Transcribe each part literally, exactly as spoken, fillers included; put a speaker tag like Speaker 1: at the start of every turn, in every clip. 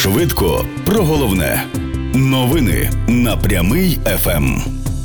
Speaker 1: Швидко про головне. Новини на Прямий еф ем.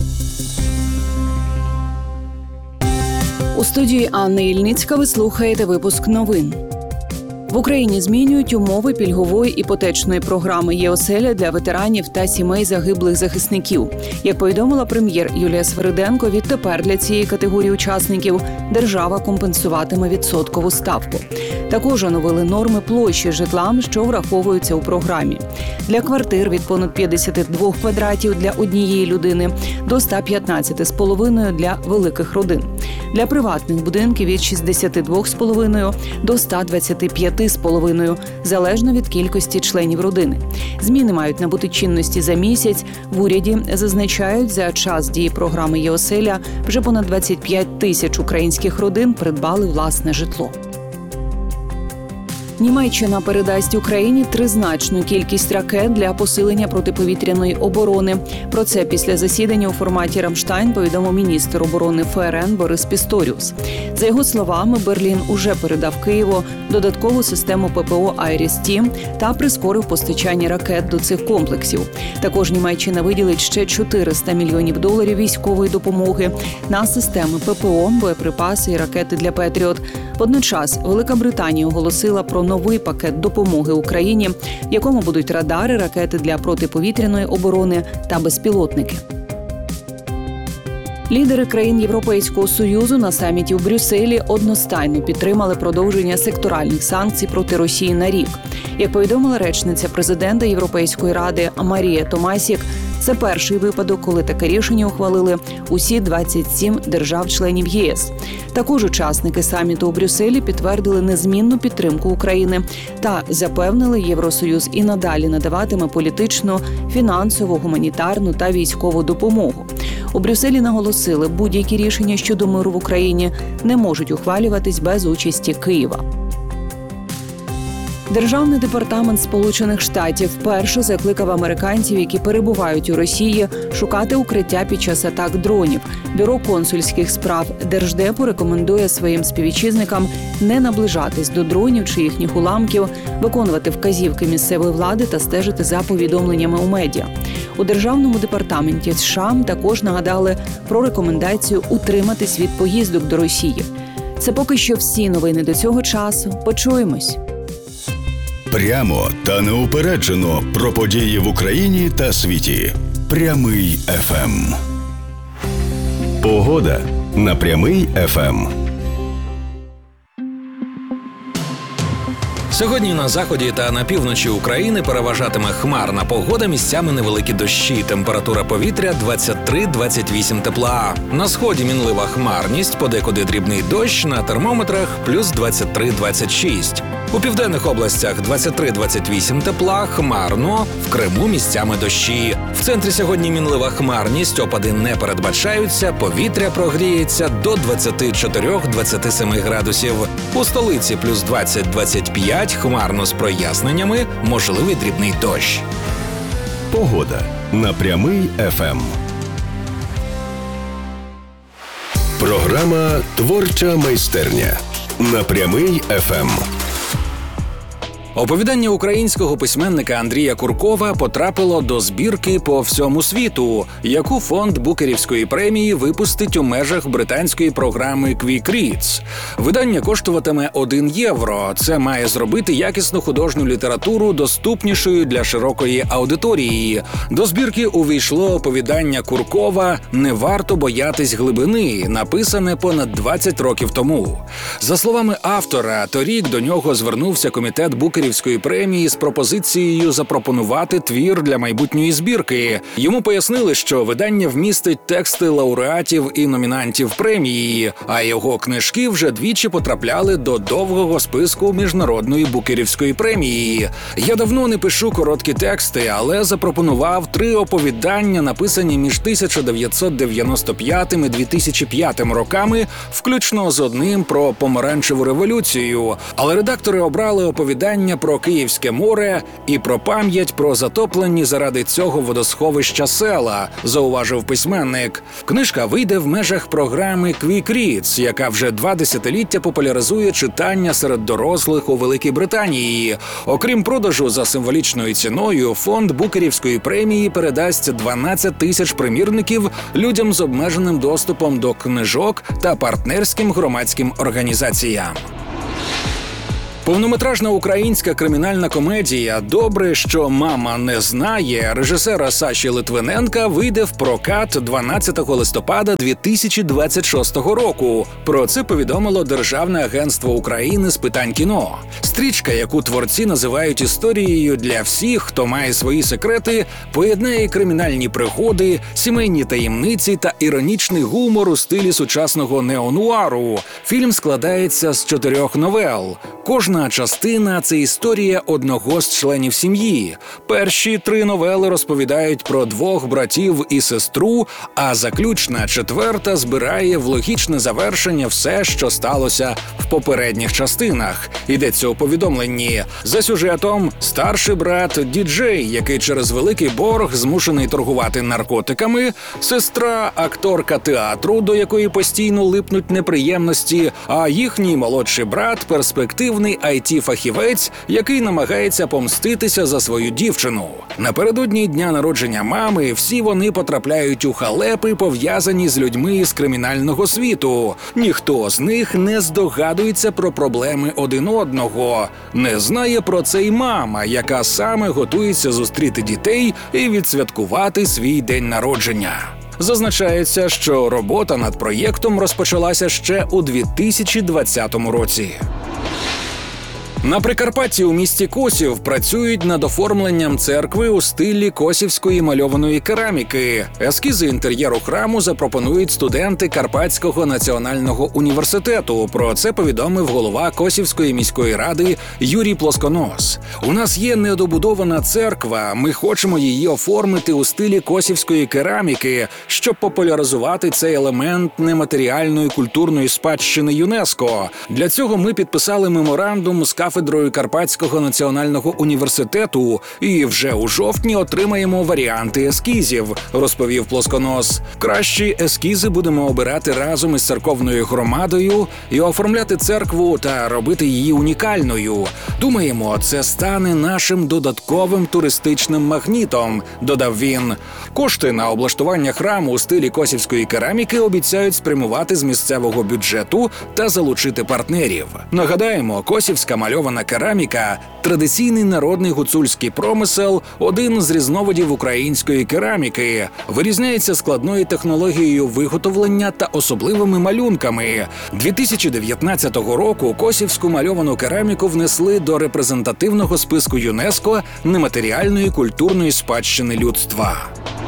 Speaker 2: У студії Анна Ільницька ви слухаєте випуск новин. В Україні змінюють умови пільгової іпотечної програми «Є-оселя» для ветеранів та сімей загиблих захисників. Як повідомила прем'єр Юлія Свириденко, відтепер для цієї категорії учасників держава компенсуватиме відсоткову ставку. Також оновили норми площі житла, що враховуються у програмі. Для квартир від понад п'ятдесят два квадратів для однієї людини до сто п'ятнадцять з половиною для великих родин. Для приватних будинків від шістдесят два з половиною до сто двадцять п'ять з половиною, залежно від кількості членів родини. Зміни мають набути чинності за місяць. В уряді зазначають, за час дії програми «Є-оселя» вже понад двадцять п'ять тисяч українських родин придбали власне житло. Німеччина передасть Україні тризначну кількість ракет для посилення протиповітряної оборони. Про це після засідання у форматі «Рамштайн» повідомив міністр оборони ФРН Борис Пісторіус. За його словами, Берлін уже передав Києву додаткову систему ППО «Айріс-Ті» та прискорив постачання ракет до цих комплексів. Також Німеччина виділить ще чотириста мільйонів доларів військової допомоги на системи ППО, боєприпаси і ракети для «Петріот». Водночас Велика Британія оголосила про новий пакет допомоги Україні, в якому будуть радари, ракети для протиповітряної оборони та безпілотники. Лідери країн Європейського Союзу на саміті у Брюсселі одностайно підтримали продовження секторальних санкцій проти Росії на рік. Як повідомила речниця президента Європейської ради Марія Томасік, це перший випадок, коли таке рішення ухвалили усі двадцять сім держав-членів ЄС. Також учасники саміту у Брюсселі підтвердили незмінну підтримку України та запевнили, Євросоюз і надалі надаватиме політичну, фінансову, гуманітарну та військову допомогу. У Брюсселі наголосили, будь-які рішення щодо миру в Україні не можуть ухвалюватись без участі Києва. Державний департамент Сполучених Штатів вперше закликав американців, які перебувають у Росії, шукати укриття під час атак дронів. Бюро консульських справ Держдепу рекомендує своїм співвітчизникам не наближатись до дронів чи їхніх уламків, виконувати вказівки місцевої влади та стежити за повідомленнями у медіа. У Державному департаменті США також нагадали про рекомендацію утриматись від поїздок до Росії. Це поки що всі новини до цього часу. Почуємось.
Speaker 1: Прямо та неупереджено про події в Україні та світі. Прямий еф ем. Погода на Прямий еф ем.
Speaker 3: Сьогодні на заході та на півночі України переважатиме хмарна погода, місцями невеликі дощі. Температура повітря двадцять три - двадцять вісім тепла. На сході мінлива хмарність, подекуди дрібний дощ, на термометрах плюс двадцять три - двадцять шість. У південних областях двадцять три - двадцять вісім тепла, хмарно, в Криму місцями дощі. В центрі сьогодні мінлива хмарність, опади не передбачаються, повітря прогріється до двадцять чотири - двадцять сім градусів. У столиці плюс двадцять - двадцять п'ять, хмарно з проясненнями, можливий дрібний дощ.
Speaker 1: Погода на Прямий еф ем. Програма «Творча майстерня» на Прямий еф ем.
Speaker 3: Оповідання українського письменника Андрія Куркова потрапило до збірки по всьому світу, яку фонд Букерівської премії випустить у межах британської програми Quick Reads. Видання коштуватиме один євро. Це має зробити якісну художню літературу доступнішою для широкої аудиторії. До збірки увійшло оповідання Куркова «Не варто боятись глибини», написане понад двадцять років тому. За словами автора, торік до нього звернувся комітет Букерівської премії з пропозицією запропонувати твір для майбутньої збірки. Йому пояснили, що видання вмістить тексти лауреатів і номінантів премії, а його книжки вже двічі потрапляли до довгого списку Міжнародної Букерівської премії. Я давно не пишу короткі тексти, але запропонував три оповідання, написані між тисяча дев'ятсот дев'яносто п'ятим і дві тисячі п'ятим роками, включно з одним про помаранчеву революцію. Але редактори обрали оповідання оповідання про Київське море і про пам'ять про затоплені заради цього водосховища села, зауважив письменник. Книжка вийде в межах програми Quick Reads, яка вже два десятиліття популяризує читання серед дорослих у Великій Британії. Окрім продажу за символічною ціною, фонд Букерівської премії передасть дванадцять тисяч примірників людям з обмеженим доступом до книжок та партнерським громадським організаціям. Повнометражна українська кримінальна комедія «Добре, що мама не знає» режисера Саші Литвиненка вийде в прокат дванадцятого листопада дві тисячі двадцять шостого року. Про це повідомило Державне агентство України з питань кіно. Стрічка, яку творці називають історією для всіх, хто має свої секрети, поєднає кримінальні пригоди, сімейні таємниці та іронічний гумор у стилі сучасного неонуару. Фільм складається з чотирьох новел. Кожна частина – це історія одного з членів сім'ї. Перші три новели розповідають про двох братів і сестру, а заключна четверта збирає в логічне завершення все, що сталося в попередніх частинах. Йдеться у повідомленні. За сюжетом – старший брат діджей, який через великий борг змушений торгувати наркотиками, сестра – акторка театру, до якої постійно липнуть неприємності, а їхній молодший брат – перспективний ай ті-фахівець, який намагається помститися за свою дівчину. Напередодні дня народження мами всі вони потрапляють у халепи, пов'язані з людьми з кримінального світу. Ніхто з них не здогадується про проблеми один одного. Не знає про це й мама, яка саме готується зустріти дітей і відсвяткувати свій день народження. Зазначається, що робота над проєктом розпочалася ще у дві тисячі двадцятому році. На Прикарпатті у місті Косів працюють над оформленням церкви у стилі косівської мальованої кераміки. Ескізи інтер'єру храму запропонують студенти Карпатського національного університету. Про це повідомив голова Косівської міської ради Юрій Плосконос. «У нас є недобудована церква, ми хочемо її оформити у стилі косівської кераміки, щоб популяризувати цей елемент нематеріальної культурної спадщини ЮНЕСКО. Для цього ми підписали меморандум з кафедрою Карпатського національного університету і вже у жовтні отримаємо варіанти ескізів», – розповів Плосконос. «Кращі ескізи будемо обирати разом із церковною громадою і оформляти церкву та робити її унікальною. Думаємо, це стане нашим додатковим туристичним магнітом», – додав він. Кошти на облаштування храму у стилі косівської кераміки обіцяють спрямувати з місцевого бюджету та залучити партнерів. Нагадаємо, косівська мальована кераміка – традиційний народний гуцульський промисел, один з різновидів української кераміки. Вирізняється складною технологією виготовлення та особливими малюнками. дві тисячі дев'ятнадцятого року косівську мальовану кераміку внесли до репрезентативного списку ЮНЕСКО нематеріальної культурної спадщини людства.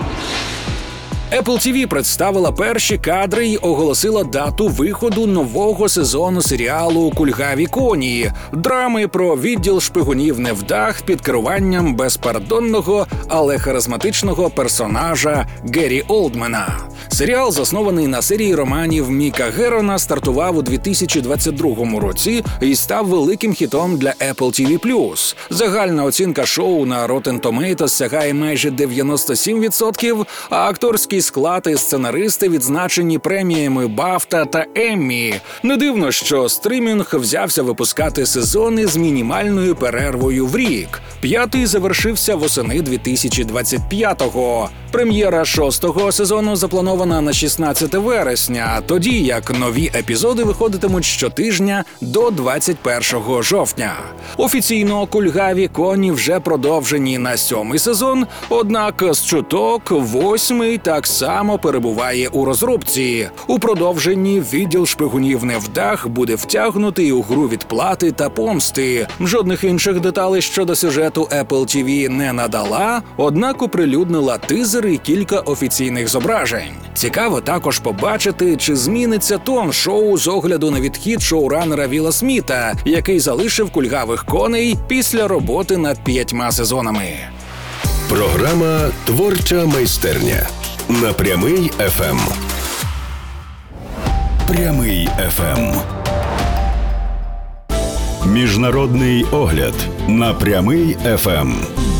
Speaker 3: Apple ті ві представила перші кадри й оголосила дату виходу нового сезону серіалу «Кульгаві коні» – драми про відділ шпигунів невдах під керуванням безпардонного, але харизматичного персонажа Гері Олдмена. Серіал, заснований на серії романів Міка Герона, стартував у дві тисячі двадцять другому році і став великим хітом для Apple ті ві плюс. Загальна оцінка шоу на Rotten Tomatoes сягає майже дев'яносто сім відсотків, а акторський склад і сценаристи відзначені преміями Бафта та Еммі. Не дивно, що стрімінг взявся випускати сезони з мінімальною перервою в рік. П'ятий завершився восени дві тисячі двадцять п'ятого. Прем'єра шостого сезону запланована на шістнадцяте вересня, тоді як нові епізоди виходитимуть щотижня до двадцять першого жовтня. Офіційно «Кульгаві коні» вже продовжені на сьомий сезон, однак з чуток восьмий так само перебуває у розробці. У продовженні відділ шпигунів невдах буде втягнутий у гру відплати та помсти. Жодних інших деталей щодо сюжету Apple ті ві не надала, однак оприлюднила тизер і кілька офіційних зображень. Цікаво також побачити, чи зміниться тон шоу з огляду на відхід шоуранера Віла Сміта, який залишив «Кульгавих коней» після роботи над п'ятьма сезонами.
Speaker 1: Програма «Творча майстерня» на Прямий еф ем. Прямий еф ем. Міжнародний огляд на Прямий еф ем.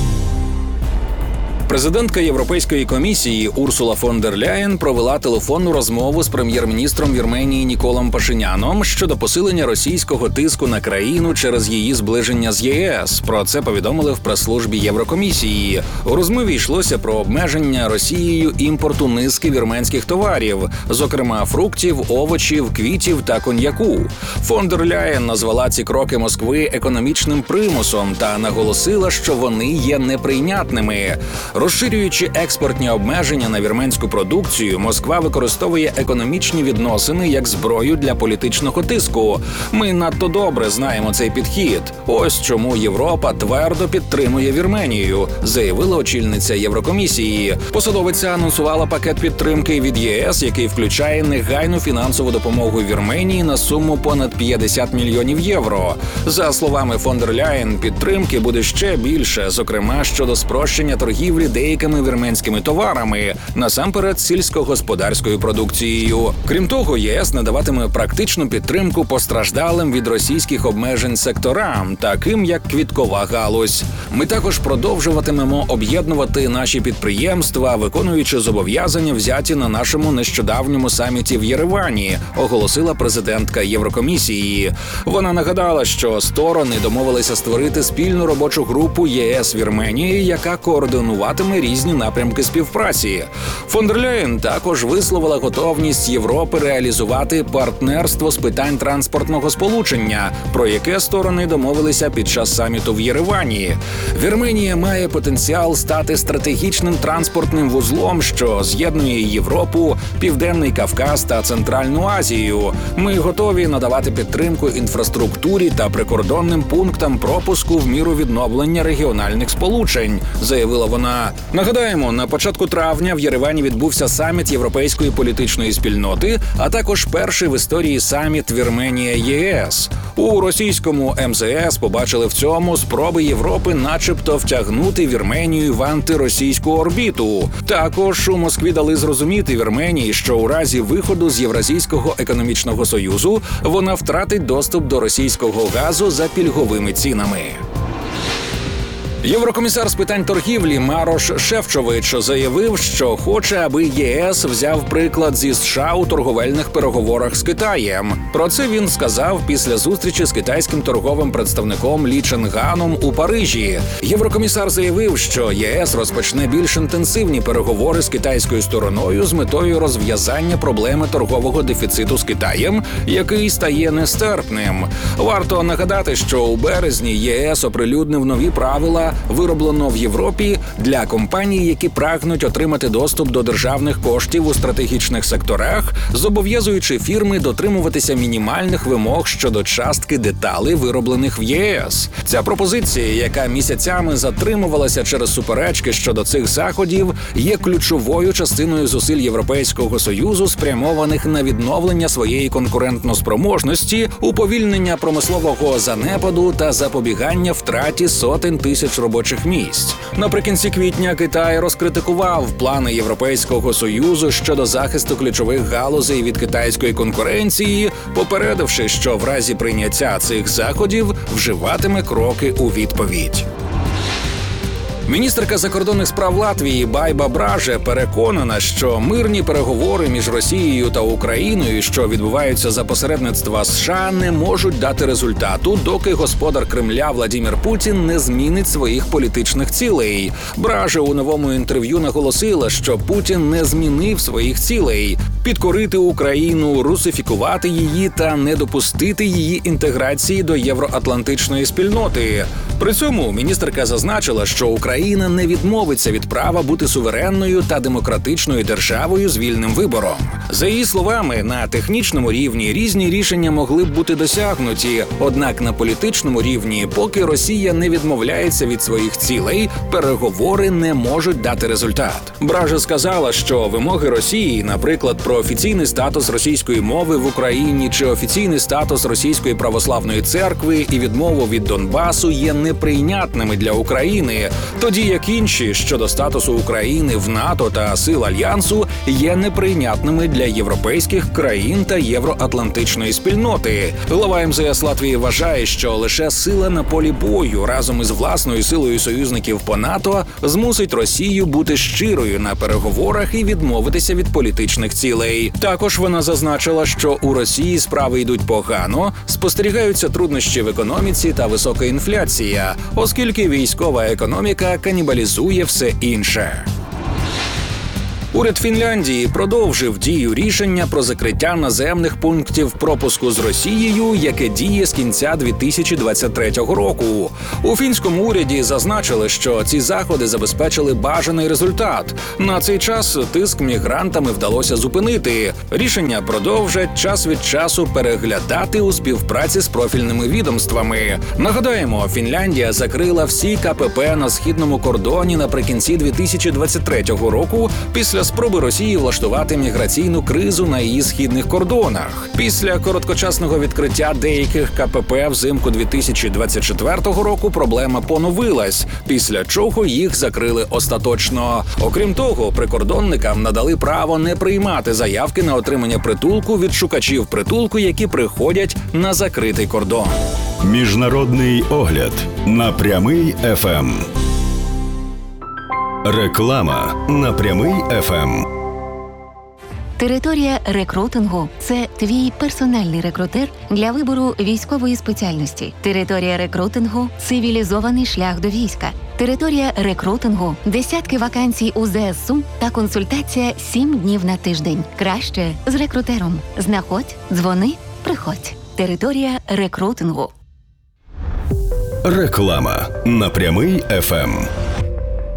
Speaker 3: Президентка Європейської комісії Урсула фон дер Ляєн провела телефонну розмову з прем'єр-міністром Вірменії Ніколом Пашиняном щодо посилення російського тиску на країну через її зближення з ЄС. Про це повідомили в прес-службі Єврокомісії. У розмові йшлося про обмеження Росією імпорту низки вірменських товарів, зокрема фруктів, овочів, квітів та коньяку. Фон дер Ляєн назвала ці кроки Москви економічним примусом та наголосила, що вони є неприйнятними. Розширюючи експортні обмеження на вірменську продукцію, Москва використовує економічні відносини як зброю для політичного тиску. Ми надто добре знаємо цей підхід. Ось чому Європа твердо підтримує Вірменію, заявила очільниця Єврокомісії. Посадовиця анонсувала пакет підтримки від ЄС, який включає негайну фінансову допомогу Вірменії на суму понад п'ятдесят мільйонів євро. За словами фон дер Ляєн, підтримки буде ще більше, зокрема щодо спрощення торгівлі деякими вірменськими товарами, насамперед сільськогосподарською продукцією. Крім того, ЄС надаватиме практичну підтримку постраждалим від російських обмежень секторам, таким як квіткова галузь. Ми також продовжуватимемо об'єднувати наші підприємства, виконуючи зобов'язання, взяті на нашому нещодавньому саміті в Єревані, оголосила президентка Єврокомісії. Вона нагадала, що сторони домовилися створити спільну робочу групу ЄС-Вірменії, яка координуватиме різні напрямки співпраці. Фон дер Ляєн також висловила готовність Європи реалізувати партнерство з питань транспортного сполучення, про яке сторони домовилися під час саміту в Єревані. Вірменія має потенціал стати стратегічним транспортним вузлом, що з'єднує Європу, Південний Кавказ та Центральну Азію. Ми готові надавати підтримку інфраструктурі та прикордонним пунктам пропуску в міру відновлення регіональних сполучень, заявила вона. Нагадаємо, на початку травня в Єревані відбувся саміт Європейської політичної спільноти, а також перший в історії саміт Вірменія-ЄС. У російському ем зе ес побачили в цьому спроби Європи начебто втягнути Вірменію в антиросійську орбіту. Також у Москві дали зрозуміти Вірменії, що у разі виходу з Євразійського економічного союзу вона втратить доступ до російського газу за пільговими цінами. Єврокомісар з питань торгівлі Марош Шефчович заявив, що хоче, аби ЄС взяв приклад зі США у торговельних переговорах з Китаєм. Про це він сказав після зустрічі з китайським торговим представником Лі Ченганом у Парижі. Єврокомісар заявив, що ЄС розпочне більш інтенсивні переговори з китайською стороною з метою розв'язання проблеми торгового дефіциту з Китаєм, який стає нестерпним. Варто нагадати, що у березні ЄС оприлюднив нові правила, вироблено в Європі для компаній, які прагнуть отримати доступ до державних коштів у стратегічних секторах, зобов'язуючи фірми дотримуватися мінімальних вимог щодо частки деталей, вироблених в ЄС. Ця пропозиція, яка місяцями затримувалася через суперечки щодо цих заходів, є ключовою частиною зусиль Європейського Союзу, спрямованих на відновлення своєї конкурентноспроможності, уповільнення промислового занепаду та запобігання втраті сотень тисяч робочих місць. Наприкінці квітня Китай розкритикував плани Європейського Союзу щодо захисту ключових галузей від китайської конкуренції, попередивши, що в разі прийняття цих заходів вживатиме кроки у відповідь. Міністерка закордонних справ Латвії Байба Браже переконана, що мирні переговори між Росією та Україною, що відбуваються за посередництва США, не можуть дати результату, доки господар Кремля Владимир Путін не змінить своїх політичних цілей. Браже у новому інтерв'ю наголосила, що Путін не змінив своїх цілей – підкорити Україну, русифікувати її та не допустити її інтеграції до євроатлантичної спільноти. При цьому міністерка зазначила, що Україна не відмовиться від права бути суверенною та демократичною державою з вільним вибором. За її словами, на технічному рівні різні рішення могли б бути досягнуті, однак на політичному рівні, поки Росія не відмовляється від своїх цілей, переговори не можуть дати результат. Браже сказала, що вимоги Росії, наприклад, про офіційний статус російської мови в Україні чи офіційний статус Російської православної церкви і відмову від Донбасу є неприйнятними для України, тоді як інші щодо статусу України в НАТО та сил Альянсу є неприйнятними для європейських країн та євроатлантичної спільноти. Глава ем зе ес Латвії вважає, що лише сила на полі бою разом із власною силою союзників по НАТО змусить Росію бути щирою на переговорах і відмовитися від політичних цілей. Також вона зазначила, що у Росії справи йдуть погано, спостерігаються труднощі в економіці та висока інфляція, оскільки військова економіка канібалізує все інше. Уряд Фінляндії продовжив дію рішення про закриття наземних пунктів пропуску з Росією, яке діє з кінця дві тисячі двадцять третього року. У фінському уряді зазначили, що ці заходи забезпечили бажаний результат. На цей час тиск мігрантами вдалося зупинити. Рішення продовжать час від часу переглядати у співпраці з профільними відомствами. Нагадаємо, Фінляндія закрила всі ка пе пе на східному кордоні наприкінці дві тисячі двадцять третього року після спроби Росії влаштувати міграційну кризу на її східних кордонах. Після короткочасного відкриття деяких ка пе пе взимку дві тисячі двадцять четвертого року проблема поновилась, після чого їх закрили остаточно. Окрім того, прикордонникам надали право не приймати заявки на отримання притулку від шукачів притулку, які приходять на закритий кордон.
Speaker 1: Міжнародний огляд на Прямий еф ем. Реклама на Прямий еф ем.
Speaker 4: Територія рекрутингу – це твій персональний рекрутер для вибору військової спеціальності. Територія рекрутингу – цивілізований шлях до війська. Територія рекрутингу – десятки вакансій у зе ес у та консультація сім днів на тиждень. Краще з рекрутером. Знаходь, дзвони, приходь. Територія рекрутингу.
Speaker 1: Реклама на Прямий еф ем.